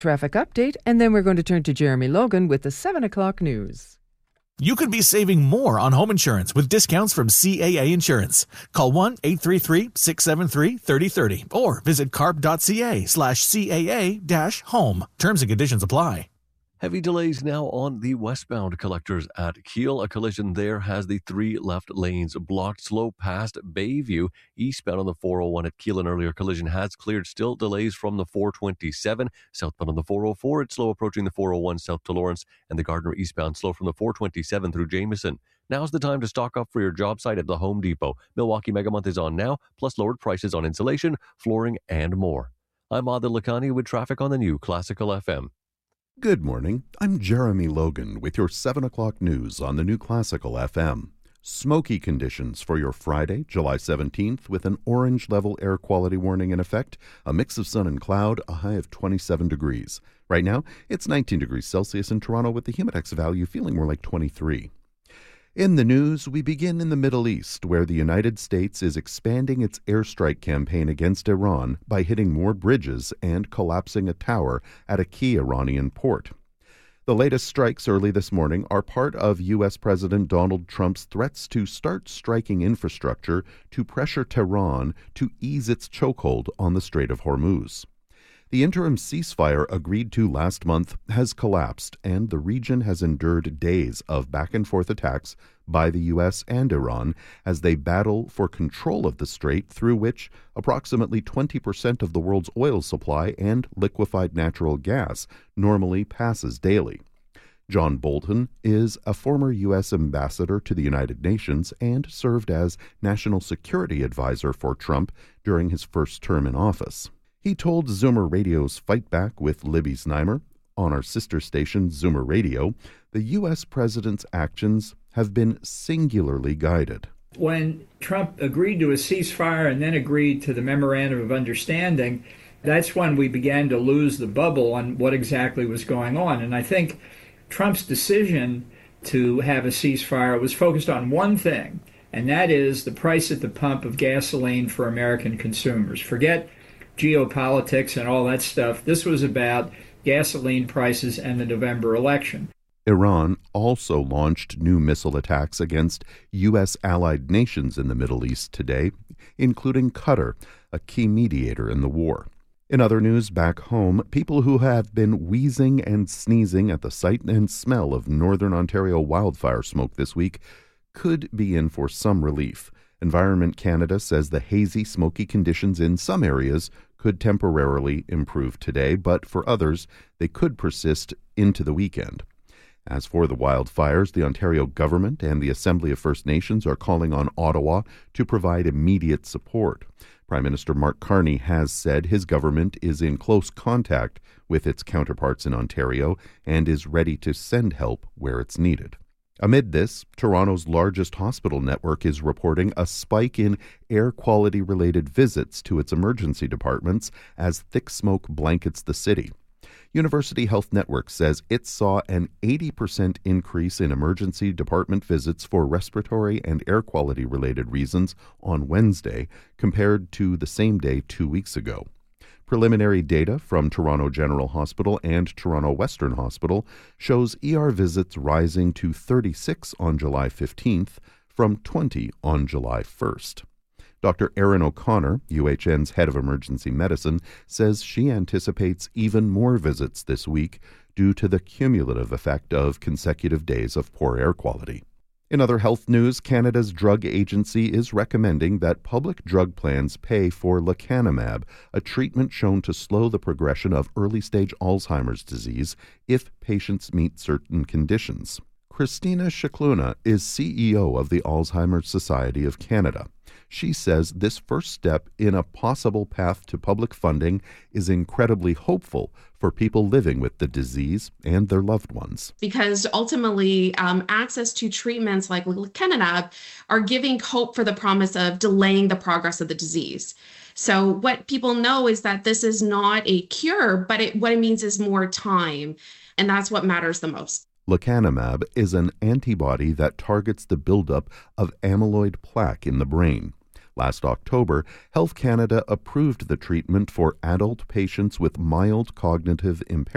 traffic update, and then we're going to turn to Jeremy Logan with the 7 o'clock news. You could be saving more on home insurance with discounts from CAA Insurance. Call 1-833-673-3030 or visit carp.ca/CAA-home. Terms and conditions apply. Heavy delays now on the westbound collectors at Kiel. A collision there has the 3 left lanes blocked. Slow past Bayview. Eastbound on the 401 at Kiel, an earlier collision has cleared. Still delays from the 427. Southbound on the 404, it's slow approaching the 401 south to Lawrence. And the Gardner eastbound slow from the 427 through Jameson. Now's the time to stock up for your job site at the Home Depot. Milwaukee Mega Month is on now, plus lowered prices on insulation, flooring, and more. I'm Adil Lakhani with traffic on the new Classical FM. Good morning. I'm Jeremy Logan with your 7 o'clock news on the new Classical FM. Smoky conditions for your Friday, July 17th, with an orange level air quality warning in effect, a mix of sun and cloud, a high of 27 degrees. Right now, it's 19 degrees Celsius in Toronto with the humidex value feeling more like 23. In the news, we begin in the Middle East, where the United States is expanding its airstrike campaign against Iran by hitting more bridges and collapsing a tower at a key Iranian port. The latest strikes early this morning are part of U.S. President Donald Trump's threats to start striking infrastructure to pressure Tehran to ease its chokehold on the Strait of Hormuz. The interim ceasefire agreed to last month has collapsed, and the region has endured days of back-and-forth attacks by the U.S. and Iran as they battle for control of the strait, through which approximately 20% of the world's oil supply and liquefied natural gas normally passes daily. John Bolton is a former U.S. ambassador to the United Nations and served as National Security Advisor for Trump during his first term in office. He told Zoomer Radio's Fight Back with Libby Znaimer on our sister station, Zoomer Radio, the U.S. president's actions have been singularly guided. When Trump agreed to a ceasefire and then agreed to the Memorandum of Understanding, that's when we began to lose the bubble on what exactly was going on. And I think Trump's decision to have a ceasefire was focused on one thing, and that is the price at the pump of gasoline for American consumers. Forget geopolitics and all that stuff. This was about gasoline prices and the November election. Iran also launched new missile attacks against U.S. allied nations in the Middle East today, including Qatar, a key mediator in the war. In other news, back home, people who have been wheezing and sneezing at the sight and smell of Northern Ontario wildfire smoke this week could be in for some relief. Environment Canada says the hazy, smoky conditions in some areas could temporarily improve today, but for others, they could persist into the weekend. As for the wildfires, the Ontario government and the Assembly of First Nations are calling on Ottawa to provide immediate support. Prime Minister Mark Carney has said his government is in close contact with its counterparts in Ontario and is ready to send help where it's needed. Amid this, Toronto's largest hospital network is reporting a spike in air quality-related visits to its emergency departments as thick smoke blankets the city. University Health Network says it saw an 80% increase in emergency department visits for respiratory and air quality-related reasons on Wednesday compared to the same day 2 weeks ago. Preliminary data from Toronto General Hospital and Toronto Western Hospital shows ER visits rising to 36 on July 15th from 20 on July 1st. Dr. Erin O'Connor, UHN's head of emergency medicine, says she anticipates even more visits this week due to the cumulative effect of consecutive days of poor air quality. In other health news, Canada's drug agency is recommending that public drug plans pay for lecanemab, a treatment shown to slow the progression of early-stage Alzheimer's disease if patients meet certain conditions. Christina Scicluna is CEO of the Alzheimer's Society of Canada. She says this first step in a possible path to public funding is incredibly hopeful for people living with the disease and their loved ones. Because ultimately, access to treatments like lecanemab are giving hope for the promise of delaying the progress of the disease. So what people know is that this is not a cure, but what it means is more time. And that's what matters the most. Lecanemab is an antibody that targets the buildup of amyloid plaque in the brain. Last October, Health Canada approved the treatment for adult patients with mild cognitive impairment.